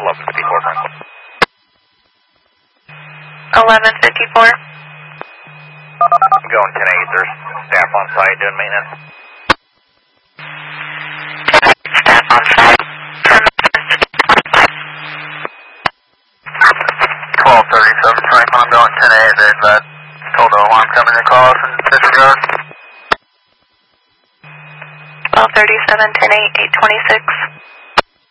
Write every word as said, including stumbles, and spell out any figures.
eleven fifty-four, Franklin. eleven fifty-four. I'm going ten eight. There's staff on site doing maintenance. Staff on site. twelve thirty-seven, Franklin. I'm going ten eight. They've uh, told the alarm company to call us and disregard. twelve thirty-seven, ten eight, eight twenty-six.